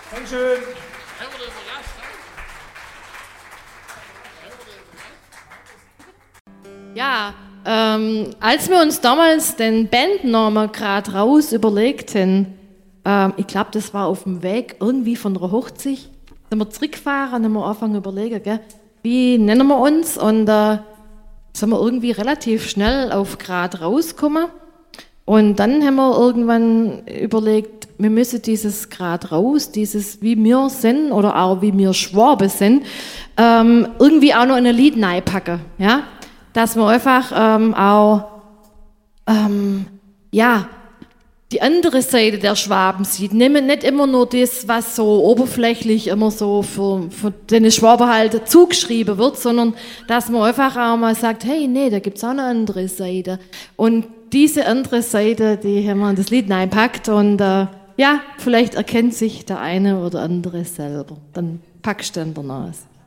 Dankeschön. Ja, als wir uns damals den Bandnamen gerade raus überlegten, ich glaube, das war auf dem Weg irgendwie von der Hochzeit, sind wir zurückgefahren und haben wir angefangen zu überlegen, gell, wie nennen wir uns, und sind wir irgendwie relativ schnell auf gerade rausgekommen. Und dann haben wir irgendwann überlegt, wir müssen dieses gerade raus, dieses wie wir sind oder auch wie wir Schwaben sind, irgendwie auch noch in ein Lied reinpacken, ja? Dass man einfach auch die andere Seite der Schwaben sieht. Nicht immer nur das, was so oberflächlich immer so für den Schwaben halt zugeschrieben wird, sondern dass man einfach auch mal sagt, hey, nee, da gibt es auch eine andere Seite. Und diese andere Seite, die haben wir in das Lied reingepackt und vielleicht erkennt sich der eine oder andere selber. Dann packst du dann danach.